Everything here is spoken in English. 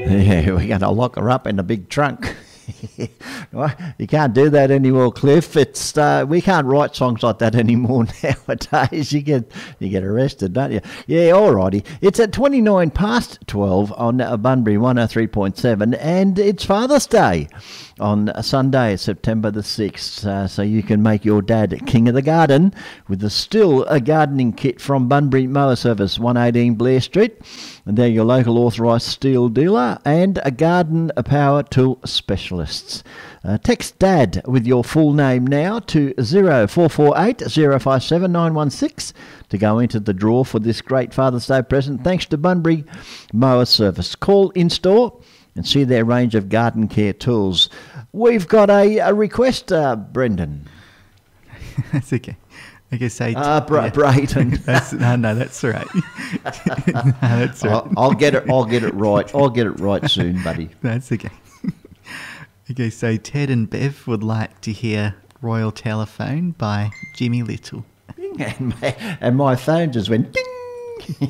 Yeah, we're going to lock her up in a big trunk. Well, you can't do that anymore, Cliff. It's we can't write songs like that anymore nowadays. You get arrested, don't you? Yeah, alrighty. It's at 29 past 12 on Bunbury 103.7, and it's Father's Day on Sunday, September the 6th. So you can make your dad king of the garden with the Still a Gardening Kit from Bunbury Mower Service, 118 Blair Street. And they're your local authorised steel dealer and a garden power tool specialists. Text DAD with your full name now to 0448 057 916 to go into the draw for this great Father's Day present. Thanks to Bunbury Mower Service. Call in-store and see their range of garden care tools. We've got a request, Brendan. That's okay. Okay, say... Brayton. No, that's all right. No, that's all right. I'll get it right. I'll get it right soon, buddy. That's okay. Okay, so Ted and Bev would like to hear Royal Telephone by Jimmy Little. And my phone just went ding.